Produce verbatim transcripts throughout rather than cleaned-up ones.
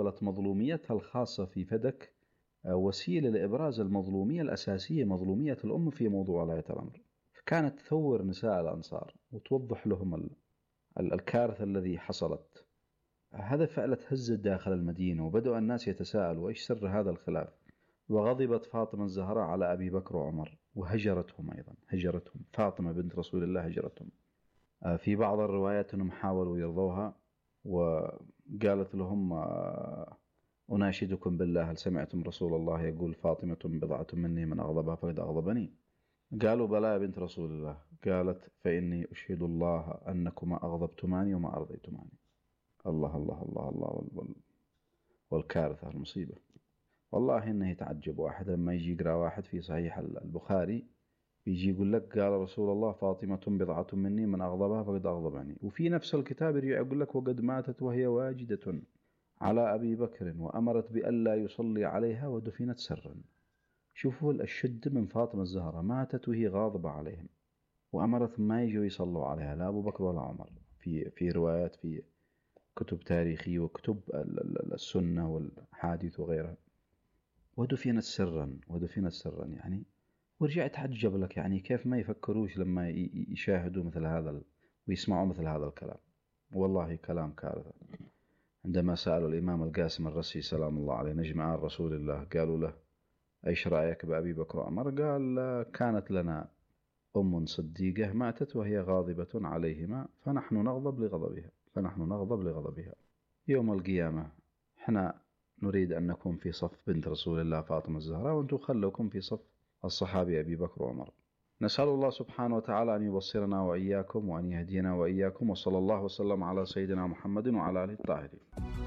اعتبرت مظلوميتها الخاصة في فدك وسيلة لإبراز المظلومية الأساسية، مظلومية الأم في موضوع ولاية الأمر. كانت تثور نساء الأنصار وتوضح لهم الكارثة الذي حصلت. هذا فعلة هزت داخل المدينة، وبدأ الناس يتساءلوا إيش سر هذا الخلاف. وغضبت فاطمة الزهراء على أبي بكر وعمر وهجرتهم أيضا، هجرتهم فاطمة بنت رسول الله هجرتهم. في بعض الروايات أنهم حاولوا يرضوها، وقالت لهم أناشدكم بالله هل سمعتم رسول الله يقول فاطمة بضعة مني من أغضبها فقد أغضبني؟ قالوا بلى يا بنت رسول الله. قالت فإني أشهد الله أنكما أغضبتماني وما أرضيتماني. الله الله الله الله والكارثة المصيبة. والله إنه يتعجب واحد لما يجي يقرأ واحد في صحيح البخاري يجي يقول لك قال رسول الله فاطمة بضعة مني من أغضبها فقد أغضبني، وفي نفس الكتاب يقول لك وقد ماتت وهي واجدة على أبي بكر وأمرت بألا يصلي عليها ودفنت سرا. شوفوا الشد من فاطمة الزهراء، ماتت وهي غاضبة عليهم وأمرت ما يجوا يصلوا عليها لا أبو بكر ولا عمر، في في روايات في كتب تاريخية وكتب السنة والحادث وغيرها. ودفنت سرا ودفنت سرا يعني. ورجعت تعجب لك يعني كيف ما يفكروش لما يشاهدوا مثل هذا ويسمعوا مثل هذا الكلام. والله كلام كارثة. عندما سألوا الإمام القاسم الرسي سلام الله عليه نجم آل رسول الله قالوا له أيش رأيك بأبي بكر وعمر؟ قال كانت لنا أم صديقة ماتت وهي غاضبة عليهما فنحن نغضب لغضبها فنحن نغضب لغضبها. يوم القيامة احنا نريد أن نكون في صف بنت رسول الله فاطمة الزهراء، وأنتم خلوكم في صف الصحابي أبي بكر وعمر. نسأل الله سبحانه وتعالى أن يبصرنا وإياكم وأن يهدينا وإياكم، وصلى الله وسلم على سيدنا محمد وعلى آله الطاهرين.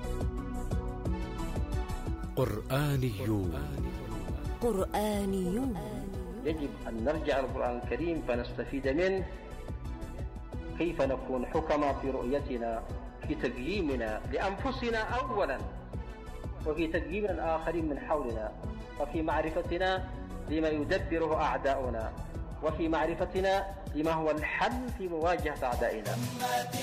قرآنيون قرآنيون يجب أن نرجع القرآن الكريم فنستفيد منه، كيف نكون حكما في رؤيتنا، في تقييمنا لأنفسنا أولا، وفي تقييم الآخرين من حولنا، وفي معرفتنا لما يدبره أعداؤنا، وفي معرفتنا لما هو الحل في مواجهة أعدائنا.